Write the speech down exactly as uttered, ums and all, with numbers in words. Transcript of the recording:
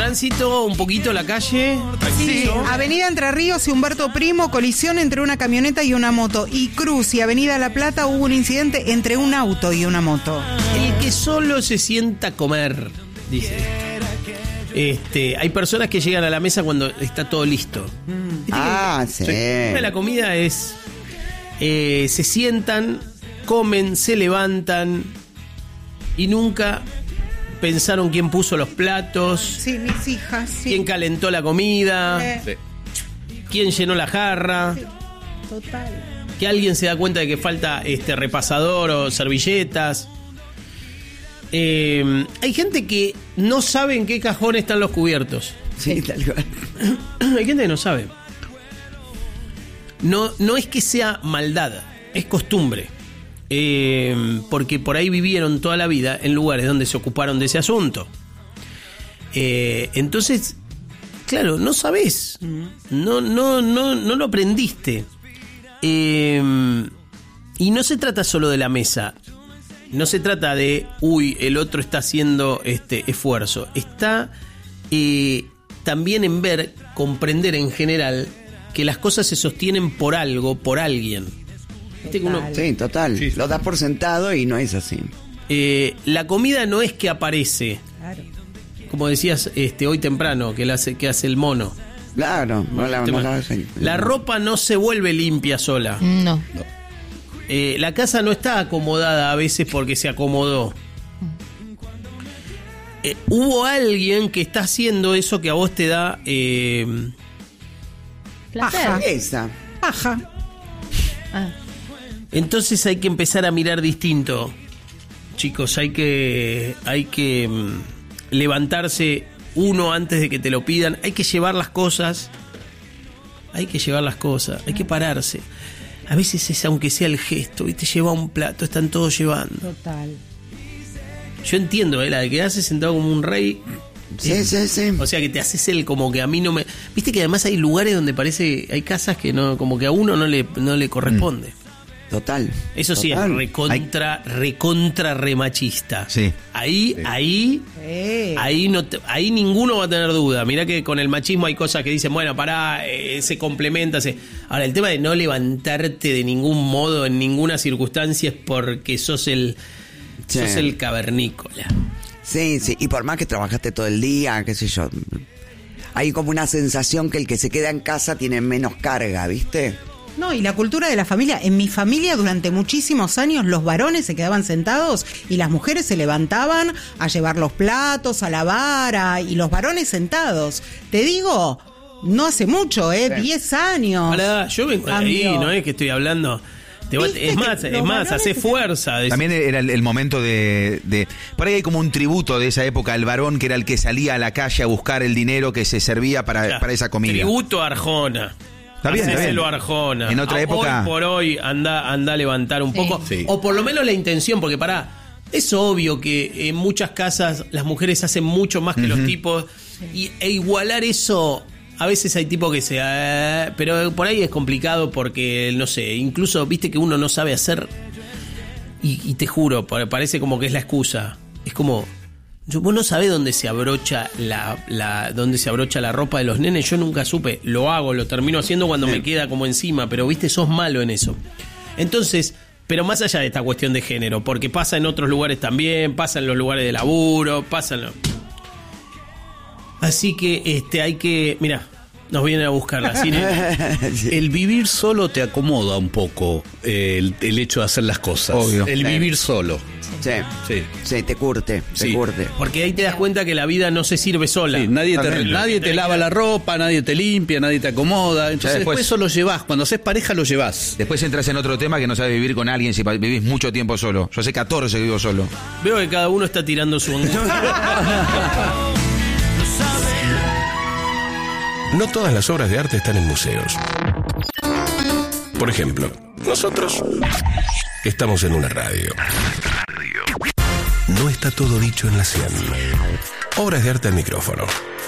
tránsito, un poquito la calle. Sí, Avenida Entre Ríos y Humberto Primo, colisión entre una camioneta y una moto. Y Cruz y Avenida La Plata hubo un incidente entre un auto y una moto. El que solo se sienta a comer, dice. Este, hay personas que llegan a la mesa cuando está todo listo. Mm. Ah, sí. La comida es... Eh, se sientan, comen, se levantan y nunca pensaron quién puso los platos. Sí, mis hijas. Sí. Quién calentó la comida. Eh. Sí. Quién llenó la jarra. Sí. Total. Que alguien se da cuenta de que falta este repasador o servilletas. Eh, hay gente que no sabe en qué cajón están los cubiertos. Sí, tal cual. Hay gente que no sabe. No, no es que sea maldad, es costumbre. Eh, porque por ahí vivieron toda la vida en lugares donde se ocuparon de ese asunto. Eh, entonces, claro, no sabés. No, no, no, no lo aprendiste. Eh, y no se trata solo de la mesa. No se trata de, uy, el otro está haciendo este esfuerzo. Está eh, también en ver, comprender en general que las cosas se sostienen por algo, por alguien. ¿Viste que uno, sí, total. Sí. Lo das por sentado y no es así. eh, la comida no es que aparece. Claro. Como decías este, hoy temprano, que, la hace, que hace el mono. Claro. No la, no la, La ropa no se vuelve limpia sola. No. Eh, la casa no está acomodada a veces porque se acomodó. Eh, hubo alguien que está haciendo eso que a vos te da... Eh, Placer. Paja. Esa. Paja. Ah. Entonces hay que empezar a mirar distinto. Chicos, hay que hay que mm, levantarse uno antes de que te lo pidan. Hay que llevar las cosas. Hay que llevar las cosas. Hay que pararse. A veces es aunque sea el gesto, ¿viste? Lleva un plato, están todos llevando. Total. Yo entiendo, ¿eh? La de quedarse sentado como un rey. Sí, eh, sí, sí. O sea, que te haces el como que a mí no me... Viste que además hay lugares donde parece... Hay casas que no como que a uno no le, no le corresponde. Total. Eso sí, Total. es recontra, recontra remachista. Sí. Ahí, Sí. ahí, Eh. ahí no te- ahí ninguno va a tener duda. Mirá que con el machismo hay cosas que dicen, bueno, pará, eh, se complementa. Se... Ahora, el tema de no levantarte de ningún modo, en ninguna circunstancia, es porque sos el, Sí. sos el cavernícola. Sí, sí. Y por más que trabajaste todo el día, qué sé yo. Hay como una sensación que el que se queda en casa tiene menos carga, ¿viste? No, y la cultura de la familia. En mi familia durante muchísimos años los varones se quedaban sentados y las mujeres se levantaban a llevar los platos, a lavar, a- y los varones sentados. Te digo, no hace mucho, ¿eh? Diez años. Pará, yo vengo de ahí, Cambió. no es que estoy hablando. Te va- ¿Viste es que más, los es más, varones hace se- fuerza. de- También era el, el momento de, de... Por ahí hay como un tributo de esa época al varón que era el que salía a la calle a buscar el dinero que se servía para, Ya, para esa comida. Tributo a Arjona. Está bien, está Hacéselo bien. a Arjona. En otra A- época- Hoy por hoy anda, anda a levantar un Sí. poco. Sí. O por lo menos la intención, porque pará, es obvio que en muchas casas las mujeres hacen mucho más que los tipos. Y, e igualar eso, a veces hay tipos que se... eh, pero por ahí es complicado porque, no sé, incluso viste que uno no sabe hacer. Y, y te juro, pa- parece como que es la excusa. Es como... Yo, vos no sabés dónde se abrocha la, la dónde se abrocha la ropa de los nenes. Yo nunca supe. Lo hago, lo termino haciendo cuando me queda como encima. Pero viste, sos malo en eso. Entonces, pero más allá de esta cuestión de género, porque pasa en otros lugares también, pasa en los lugares de laburo, pasa en lo... Así que este hay que... Mira, nos vienen a buscar la cine. Sí. El vivir solo te acomoda un poco eh, el, el hecho de hacer las cosas. Obvio. El Sí. vivir solo. Sí. Sí. Sí, te curte, te Sí. curte. Porque ahí te das cuenta que la vida no se sirve sola. Sí, nadie te, Totalmente. nadie te lava la ropa, nadie te limpia, nadie te acomoda. Entonces después- después eso lo llevás. Cuando haces pareja lo llevás. Después entras en otro tema que no sabes vivir con alguien si pa- vivís mucho tiempo solo. Yo hace catorce que vivo solo. Veo que cada uno está tirando su angustia. No todas las obras de arte están en museos. Por ejemplo, nosotros estamos en una radio. No está todo dicho en la cien. Obras de arte al micrófono.